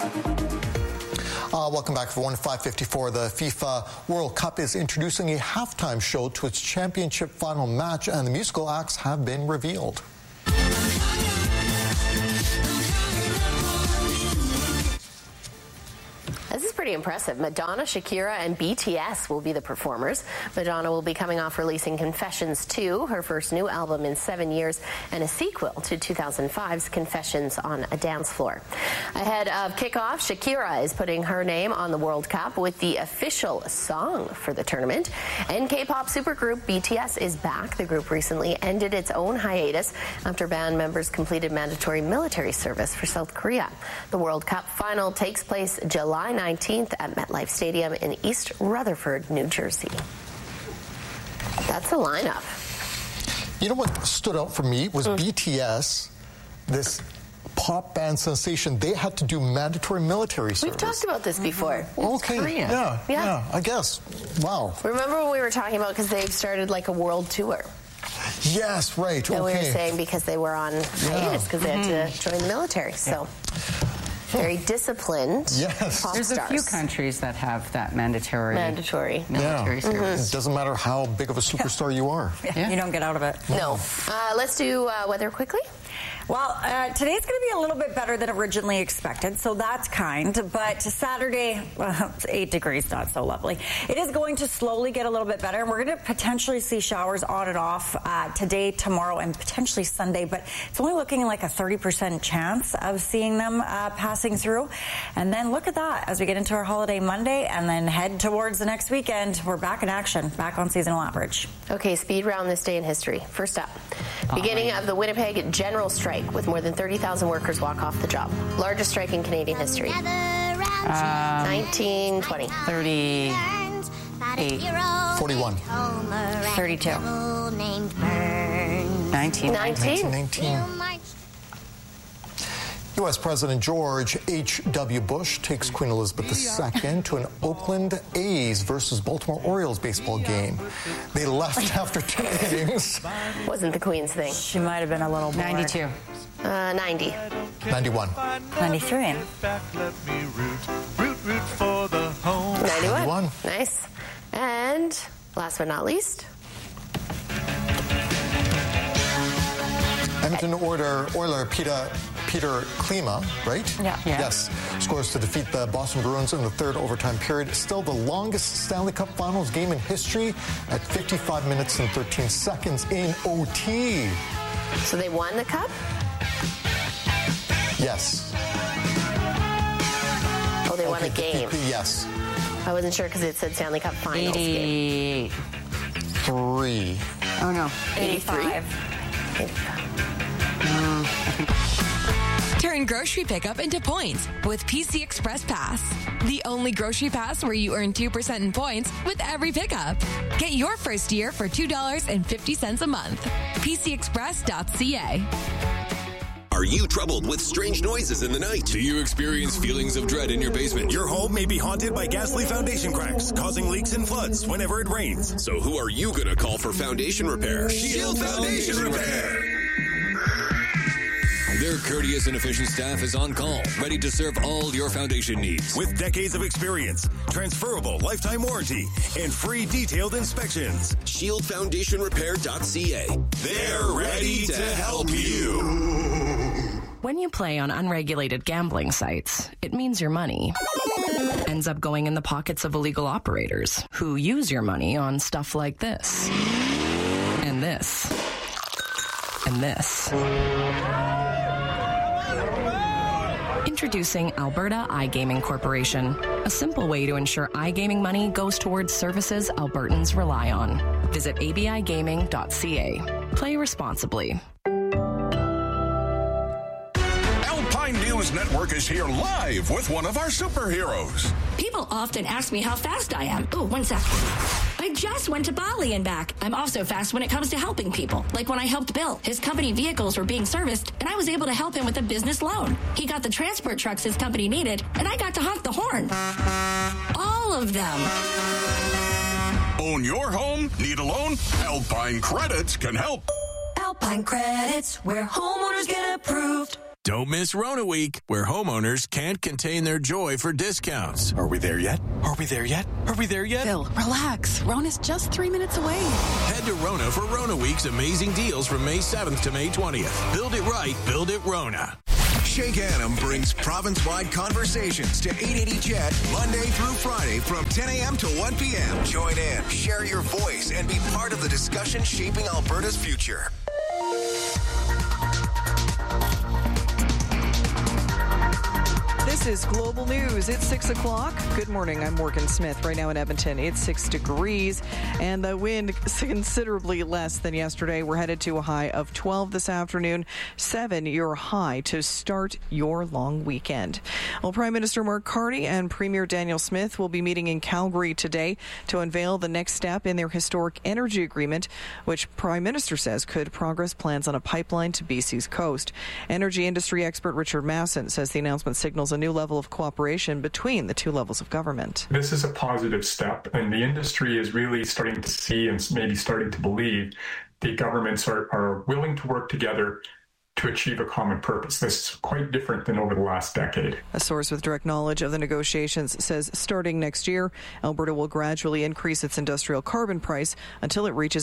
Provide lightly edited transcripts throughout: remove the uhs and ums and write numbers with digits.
Welcome back, everyone. 5:54. The FIFA World Cup is introducing a halftime show to its championship final match, and the musical acts have been revealed. This is pretty impressive. Madonna, Shakira, and BTS will be the performers. Madonna will be coming off releasing Confessions 2, her first new album in 7 years, and a sequel to 2005's Confessions on a Dance Floor. Ahead of kickoff, Shakira is putting her name on the World Cup with the official song for the tournament. And K-pop supergroup BTS is back. The group recently ended its own hiatus after band members completed mandatory military service for South Korea. The World Cup final takes place July 19th at MetLife Stadium in East Rutherford, New Jersey. That's the lineup. You know what stood out for me was BTS, this pop band sensation. They had to do mandatory military service. We've talked about this before. Okay, yeah, I guess. Wow. Remember when we were talking about, because they've started like a world tour? Yes, right. And okay. we were saying because they were on hiatus because they had to join the military. So very disciplined pop There's stars. a few countries that have that mandatory service. It doesn't matter how big of a superstar you are. You don't get out of it. No. Let's do weather quickly. Well, today's going to be a little bit better than originally expected, so that's kind. But Saturday, well, it's 8 degrees, not so lovely. It is going to slowly get a little bit better, and we're going to potentially see showers on and off today, tomorrow, and potentially Sunday. But it's only looking like a 30% chance of seeing them passing through. And then look at that as we get into our holiday Monday and then head towards the next weekend. We're back in action, back on seasonal average. Okay, speed round this day in history. First up, beginning of the Winnipeg general strike, with more than 30,000 workers walk off the job. Largest strike in Canadian history. 1920. 38. 41. 32. 19. U.S. President George H.W. Bush takes Queen Elizabeth II to an Oakland A's versus Baltimore Orioles baseball game. They left after 2 innings. Wasn't the Queen's thing. She might have been a little bored. 92. 90. 91. 93. 91. Nice. And last but not least, Edmonton Oiler Peter Klima, right? Yeah. Yes. Scores to defeat the Boston Bruins in the third overtime period. Still the longest Stanley Cup Finals game in history at 55 minutes and 13 seconds in OT. so they won the cup? Yes. Oh, they won a game. Yes. I wasn't sure because it said Stanley Cup Finals game. 88. 3. Oh, no. 85. Turn grocery pickup into points with PC Express Pass. The only grocery pass where you earn 2% in points with every pickup. Get your first year for $2.50 a month. PCExpress.ca. Are you troubled with strange noises in the night? Do you experience feelings of dread in your basement? Your home may be haunted by ghastly foundation cracks, causing leaks and floods whenever it rains. So who are you going to call for foundation repair? Shield Foundation Repair. Their courteous and efficient staff is on call, ready to serve all your foundation needs. With decades of experience, transferable lifetime warranty, and free detailed inspections. ShieldFoundationRepair.ca. They're ready to help you. When you play on unregulated gambling sites, it means your money ends up going in the pockets of illegal operators who use your money on stuff like this, and this, and this. Introducing Alberta iGaming Corporation, a simple way to ensure iGaming money goes towards services Albertans rely on. Visit abigaming.ca. Play responsibly. Alpine News Network is here live with one of our superheroes. People often ask me how fast I am. Oh, 1 sec. I just went to Bali and back. I'm also fast when it comes to helping people. Like when I helped Bill. His company vehicles were being serviced, and I was able to help him with a business loan. He got the transport trucks his company needed, and I got to honk the horn. All of them. Own your home? Need a loan? Alpine Credits can help. Alpine Credits, where homeowners get approved. Don't miss Rona Week, where homeowners can't contain their joy for discounts. Are we there yet? Are we there yet? Are we there yet? Phil, relax. Rona's just 3 minutes away. Head to Rona for Rona Week's amazing deals from May 7th to May 20th. Build it right, build it Rona. Shake Adam brings province-wide conversations to 880 Chat Monday through Friday from 10 a.m. to 1 p.m. Join in, share your voice, and be part of the discussion shaping Alberta's future. This is Global News. It's 6 o'clock. Good morning. I'm Morgan Smith. Right now in Edmonton, it's 6 degrees, and the wind is considerably less than yesterday. We're headed to a high of 12 this afternoon, 7 your high to start your long weekend. Well, Prime Minister Mark Carney and Premier Daniel Smith will be meeting in Calgary today to unveil the next step in their historic energy agreement, which Prime Minister says could progress plans on a pipeline to BC's coast. Energy industry expert Richard Masson says the announcement signals a new level of cooperation between the two levels of government. This is a positive step, and the industry is really starting to see and maybe starting to believe the governments are willing to work together to achieve a common purpose. This is quite different than over the last decade. A source with direct knowledge of the negotiations says starting next year, Alberta will gradually increase its industrial carbon price until it reaches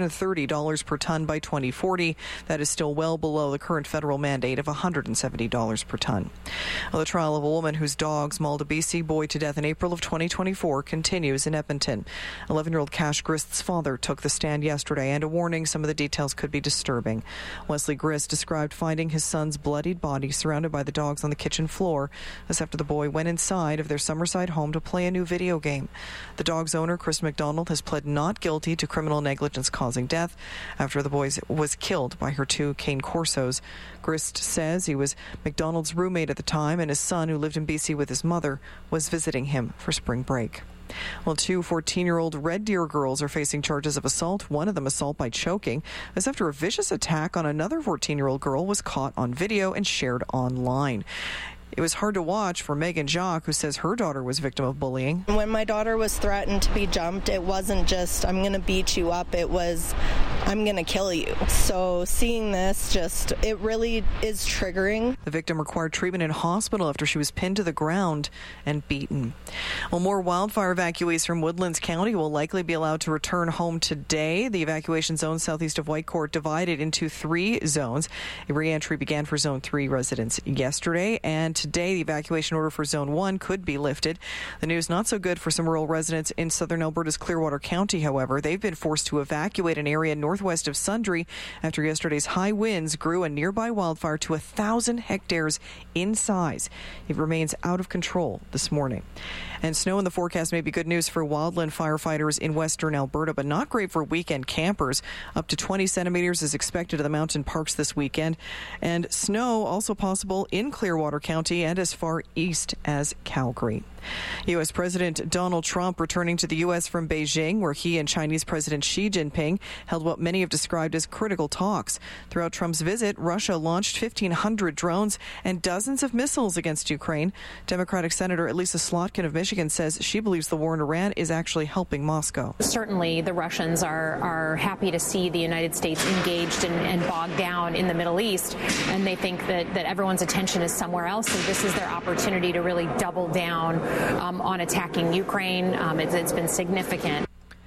$130 per ton by 2040. That is still well below the current federal mandate of $170 per ton. Well, the trial of a woman whose dogs mauled a BC boy to death in April of 2024 continues in Edmonton. 11-year-old Cash Grist's father took the stand yesterday, and a warning some of the details could be disturbing. Wesley Grist described finding his son's bloodied body surrounded by the dogs on the kitchen floor. This after the boy went inside of their Summerside home to play a new video game. The dog's owner, Chris McDonald, has pled not guilty to criminal negligence causing death after the boy was killed by her 2 cane Corsos. Grist says he was McDonald's roommate at the time, and his son, who lived in BC with his mother, was visiting him for spring break. Well, 2 14-year-old Red Deer girls are facing charges of assault, one of them assault by choking. This after a vicious attack on another 14-year-old girl was caught on video and shared online. It was hard to watch for Megan Jacques, who says her daughter was victim of bullying. When my daughter was threatened to be jumped, it wasn't just, I'm going to beat you up. It was, I'm going to kill you. So seeing this, it really is triggering. The victim required treatment in hospital after she was pinned to the ground and beaten. Well, more wildfire evacuees from Woodlands County will likely be allowed to return home today. The evacuation zone southeast of Whitecourt divided into 3 zones. A re-entry began for Zone 3 residents yesterday, and today the evacuation order for Zone 1 could be lifted. The news not so good for some rural residents in southern Alberta's Clearwater County, however. They've been forced to evacuate an area northwest of Sundre after yesterday's high winds grew a nearby wildfire to 1,000 hectares in size. It remains out of control this morning. And snow in the forecast may be good news for wildland firefighters in western Alberta, but not great for weekend campers. Up to 20 centimeters is expected at the mountain parks this weekend. And snow also possible in Clearwater County and as far east as Calgary. U.S. President Donald Trump returning to the U.S. from Beijing, where he and Chinese President Xi Jinping held what many have described as critical talks. Throughout Trump's visit, Russia launched 1,500 drones and dozens of missiles against Ukraine. Democratic Senator Elisa Slotkin of Michigan says she believes the war in Iran is actually helping Moscow. Certainly, the Russians are happy to see the United States engaged and bogged down in the Middle East, and they think that everyone's attention is somewhere else, and this is their opportunity to really double down on attacking Ukraine. It's been significant.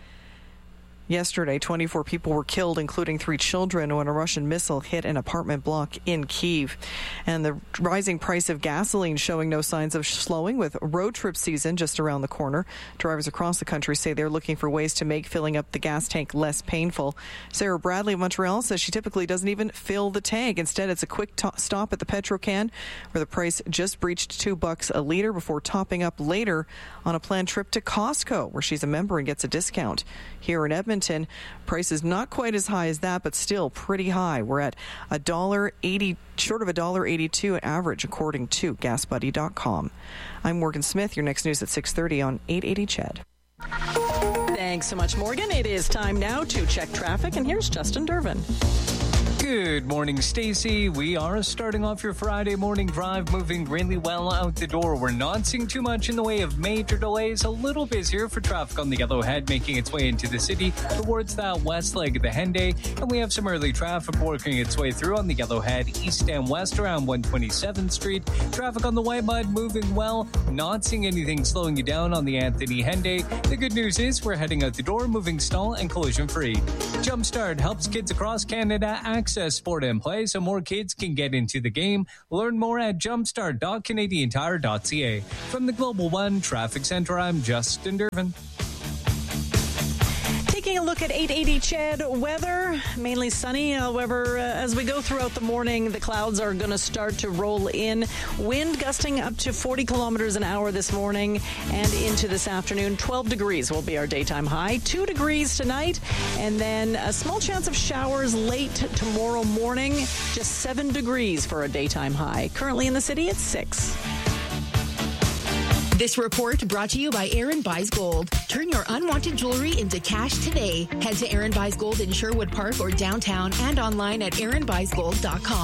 Yesterday, 24 people were killed, including 3 children, when a Russian missile hit an apartment block in Kyiv. And the rising price of gasoline showing no signs of slowing, with road trip season just around the corner. Drivers across the country say they're looking for ways to make filling up the gas tank less painful. Sarah Bradley of Montreal says she typically doesn't even fill the tank. Instead, it's a quick stop at the Petro-Can, where the price just breached $2 a liter before topping up later on a planned trip to Costco, where she's a member and gets a discount. Here in Edmonton, prices not quite as high as that, but still pretty high. We're at $1.80, short of $1.82 average, according to GasBuddy.com. I'm Morgan Smith. Your next news at 6:30 on 880 CHED. Thanks so much, Morgan. It is time now to check traffic, and here's Justin Dervin. Good morning, Stacey. We are starting off your Friday morning drive moving really well out the door. We're not seeing too much in the way of major delays. A little busier for traffic on the Yellowhead making its way into the city towards that west leg of the Henday. And we have some early traffic working its way through on the Yellowhead east and west around 127th Street. Traffic on the Whitemud moving well. Not seeing anything slowing you down on the Anthony Henday. The good news is we're heading out the door moving stall and collision free. Jumpstart helps kids across Canada access sport and play so more kids can get into the game. Learn more at jumpstart.canadiantire.ca. From the Global One Traffic Center, I'm Justin Dervin. Taking a look at 880 CHED weather, mainly sunny. However, as we go throughout the morning, the clouds are going to start to roll in. Wind gusting up to 40 kilometers an hour this morning and into this afternoon. 12 degrees will be our daytime high. 2 degrees tonight, and then a small chance of showers late tomorrow morning. Just 7 degrees for a daytime high. Currently in the city, it's 6. This report brought to you by Aaron Buys Gold. Turn your unwanted jewelry into cash today. Head to Aaron Buys Gold in Sherwood Park or downtown and online at aaronbuysgold.com.